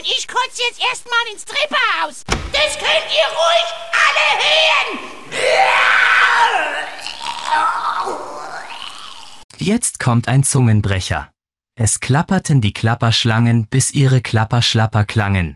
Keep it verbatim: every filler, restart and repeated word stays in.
ich kotze jetzt erstmal ins Treppenhaus. Das könnt ihr ruhig alle hören. Jetzt kommt ein Zungenbrecher. Es klapperten die Klapperschlangen, bis ihre Klapperschlapper klangen.